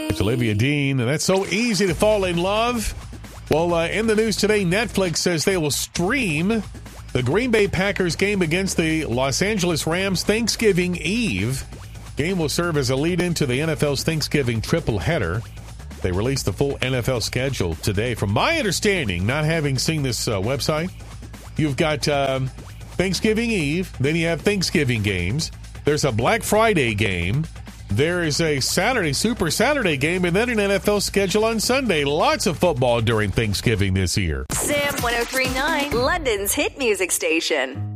It's Olivia Dean, and that's so easy to fall in love. Well, in the news today, Netflix says they will stream the Green Bay Packers game against the Los Angeles Rams Thanksgiving Eve. Game will serve as a lead-in to the NFL's Thanksgiving triple header. They released the full NFL schedule today. From my understanding, not having seen this website, you've got Thanksgiving Eve, then you have Thanksgiving games. There's a Black Friday game. There is a Super Saturday game, and then an NFL schedule on Sunday. Lots of football during Thanksgiving this year. Sam 103.9, London's hit music station.